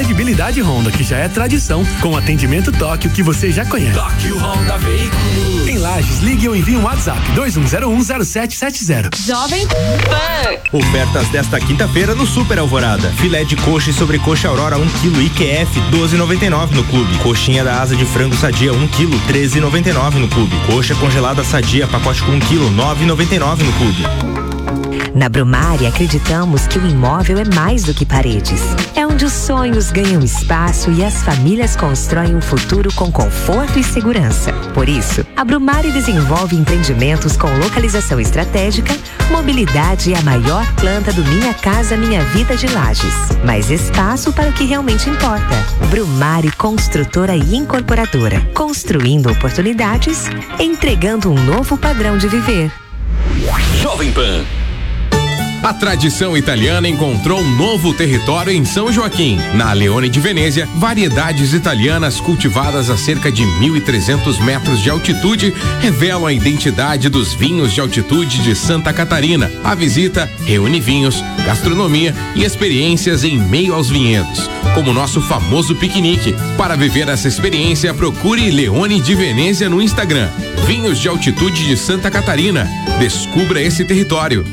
credibilidade Honda, que já é tradição, com atendimento Tóquio que você já conhece. Tóquio Honda Veículos. Em Lages, ligue ou envie um WhatsApp 21010770. Jovem Pan. Ofertas desta quinta-feira no Super Alvorada. Filé de coxa e sobrecoxa Aurora 1 kg IQF 12,99 no clube. Coxinha da asa de frango sadia 1 kg 13,99 no clube. Coxa congelada sadia pacote com 1 kg 9,99 no clube. Na Brumari acreditamos que o imóvel é mais do que paredes. É onde os sonhos ganham espaço e as famílias constroem um futuro com conforto e segurança. Por isso, a Brumari desenvolve empreendimentos com localização estratégica, mobilidade e a maior planta do Minha Casa Minha Vida de Lages. Mais espaço para o que realmente importa. Brumari Construtora e Incorporadora. Construindo oportunidades, entregando um novo padrão de viver. Jovem Pan. A tradição italiana encontrou um novo território em São Joaquim. Na Leone de Venezia, variedades italianas cultivadas a cerca de 1.300 metros de altitude revelam a identidade dos vinhos de altitude de Santa Catarina. A visita reúne vinhos, gastronomia e experiências em meio aos vinhedos, como o nosso famoso piquenique. Para viver essa experiência, procure Leone de Venezia no Instagram. Vinhos de altitude de Santa Catarina. Descubra esse território.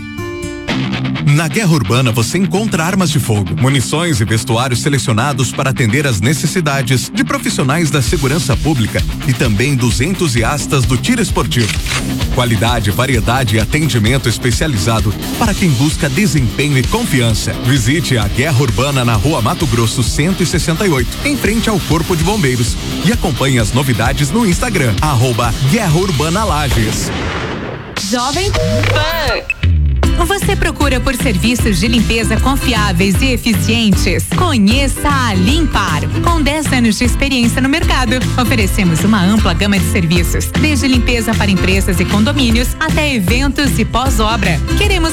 Na Guerra Urbana você encontra armas de fogo, munições e vestuários selecionados para atender às necessidades de profissionais da segurança pública e também dos entusiastas do tiro esportivo. Qualidade, variedade e atendimento especializado para quem busca desempenho e confiança. Visite a Guerra Urbana na Rua Mato Grosso 168, em frente ao Corpo de Bombeiros, e acompanhe as novidades no Instagram, @Guerra Urbana Lages. Jovem Pan. Você procura por serviços de limpeza confiáveis e eficientes? Conheça a Limpar. Com 10 anos de experiência no mercado, oferecemos uma ampla gama de serviços, desde limpeza para empresas e condomínios até eventos e pós-obra. Queremos